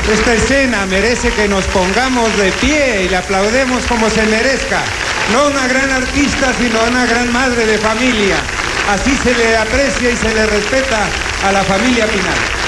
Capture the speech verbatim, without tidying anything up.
Esta escena merece que nos pongamos de pie y le aplaudemos como se merezca. No una gran artista, sino una gran madre de familia. Así se le aprecia y se le respeta a la familia Pinal.